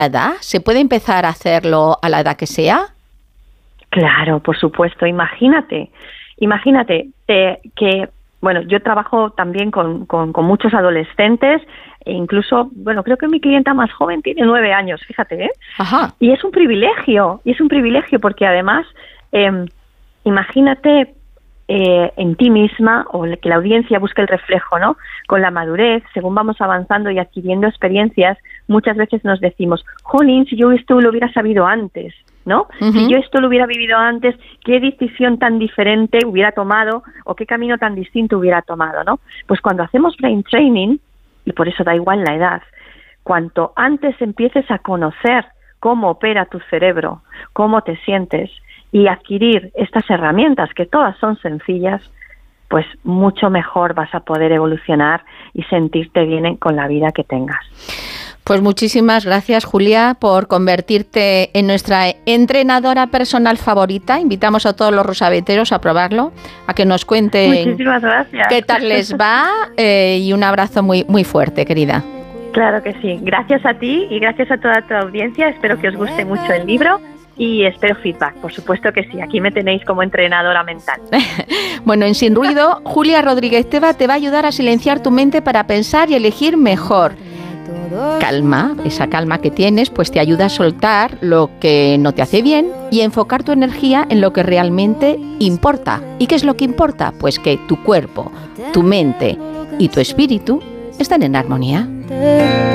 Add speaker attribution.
Speaker 1: edad? ¿Se puede empezar a hacerlo a la edad que sea?
Speaker 2: Claro, por supuesto. Imagínate que, bueno, yo trabajo también con muchos adolescentes e incluso, bueno, creo que mi clienta más joven tiene 9 años, fíjate, ¿eh?
Speaker 1: Ajá.
Speaker 2: Y es un privilegio porque además, imagínate en ti misma, o que la audiencia busque el reflejo, ¿no? Con la madurez, según vamos avanzando y adquiriendo experiencias, muchas veces nos decimos, jolín, si yo esto lo hubiera sabido antes, ¿no? Uh-huh. Si yo esto lo hubiera vivido antes, ¿qué decisión tan diferente hubiera tomado o qué camino tan distinto hubiera tomado, ¿no? Pues cuando hacemos brain training, y por eso da igual la edad, cuanto antes empieces a conocer cómo opera tu cerebro, cómo te sientes, y adquirir estas herramientas, que todas son sencillas, pues mucho mejor vas a poder evolucionar y sentirte bien con la vida que tengas.
Speaker 1: Pues muchísimas gracias, Julia, por convertirte en nuestra entrenadora personal favorita. Invitamos a todos los rosaveteros a probarlo, a que nos cuenten qué tal les va, y un abrazo muy, muy fuerte, querida.
Speaker 2: Claro que sí. Gracias a ti y gracias a toda tu audiencia. Espero que os guste mucho el libro. Y espero feedback, por supuesto que sí. Aquí me tenéis como entrenadora mental.
Speaker 1: Bueno, en Sin Ruido, Julia Rodríguez Teba te va a ayudar a silenciar tu mente para pensar y elegir mejor. Calma, esa calma que tienes, pues te ayuda a soltar lo que no te hace bien y enfocar tu energía en lo que realmente importa. ¿Y qué es lo que importa? Pues que tu cuerpo, tu mente y tu espíritu están en armonía.